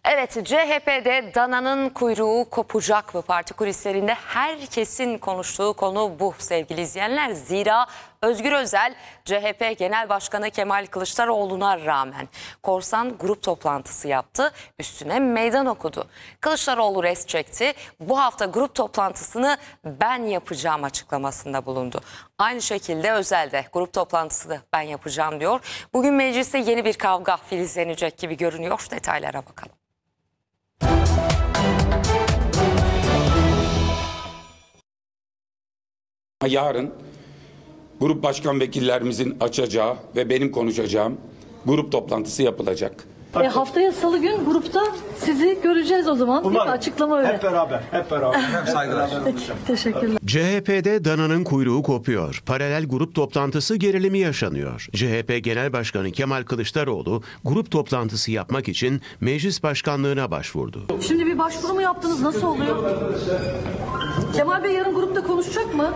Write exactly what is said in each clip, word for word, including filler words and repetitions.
Evet, C H P'de dananın kuyruğu kopacak mı? Parti kulislerinde herkesin konuştuğu konu bu sevgili izleyenler. Zira Özgür Özel, C H P Genel Başkanı Kemal Kılıçdaroğlu'na rağmen korsan grup toplantısı yaptı, üstüne meydan okudu. Kılıçdaroğlu res çekti, bu hafta grup toplantısını ben yapacağım açıklamasında bulundu. Aynı şekilde Özel de grup toplantısını ben yapacağım diyor. Bugün mecliste yeni bir kavga filizlenecek gibi görünüyor. Detaylara bakalım. Yarın grup başkan vekillerimizin açacağı ve benim konuşacağım grup toplantısı yapılacak. E, haftaya salı gün grupta sizi göreceğiz o zaman. Değil mi? Açıklama öyle. Hep beraber, hep beraber. Hem saygılar. Peki, teşekkürler. C H P'de dananın kuyruğu kopuyor. Paralel grup toplantısı gerilimi yaşanıyor. C H P Genel Başkanı Kemal Kılıçdaroğlu grup toplantısı yapmak için meclis başkanlığına başvurdu. Şimdi bir başvuru mu yaptınız? Nasıl oluyor? Kemal Bey yarın grupta konuşacak mı?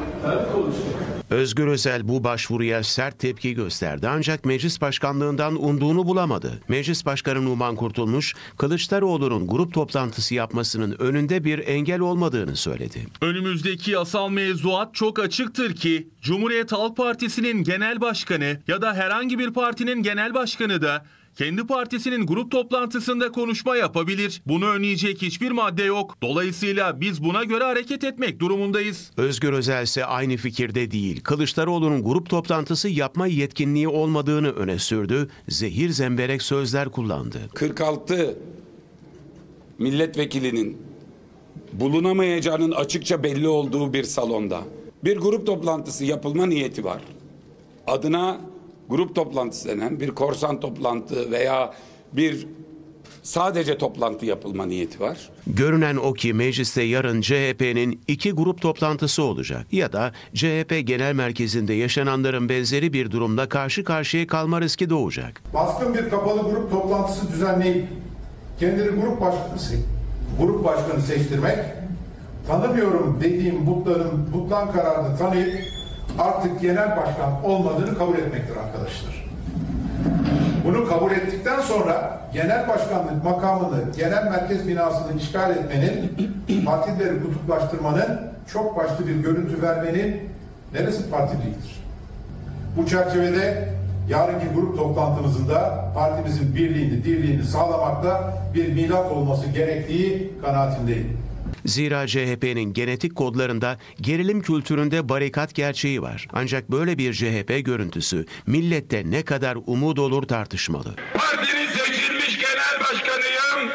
Özgür Özel bu başvuruya sert tepki gösterdi ancak meclis başkanlığından umduğunu bulamadı. Meclis Başkanı Numan Kurtulmuş, Kılıçdaroğlu'nun grup toplantısı yapmasının önünde bir engel olmadığını söyledi. Önümüzdeki yasal mevzuat çok açıktır ki Cumhuriyet Halk Partisi'nin genel başkanı ya da herhangi bir partinin genel başkanı da kendi partisinin grup toplantısında konuşma yapabilir. Bunu önleyecek hiçbir madde yok. Dolayısıyla biz buna göre hareket etmek durumundayız. Özgür Özel ise aynı fikirde değil. Kılıçdaroğlu'nun grup toplantısı yapma yetkinliği olmadığını öne sürdü. Zehir zemberek sözler kullandı. kırk altı milletvekilinin bulunamayacağının açıkça belli olduğu bir salonda bir grup toplantısı yapılma niyeti var. Adına grup toplantısı denen bir korsan toplantı veya bir sadece toplantı yapılma niyeti var. Görünen o ki mecliste yarın C H P'nin iki grup toplantısı olacak ya da C H P Genel Merkezi'nde yaşananların benzeri bir durumda karşı karşıya kalma riski doğacak. Baskın bir kapalı grup toplantısı düzenleyip kendini grup başkanı, grup başkanı seçtirmek, tanımıyorum dediğim butların butlan kararını tanıyıp artık genel başkan olmadığını kabul etmektir arkadaşlar. Bunu kabul ettikten sonra genel başkanlık makamını, genel merkez binasını işgal etmenin, partileri kutuplaştırmanın, çok başlı bir görüntü vermenin neresi partiliğidir? Bu çerçevede yarınki grup toplantımızın da partimizin birliğini, dirliğini sağlamakta bir milat olması gerektiği kanaatindeyim. Zira C H P'nin genetik kodlarında gerilim kültüründe barikat gerçeği var. Ancak böyle bir C H P görüntüsü millette ne kadar umut olur tartışmalı. Partinin seçilmiş genel başkanıyım.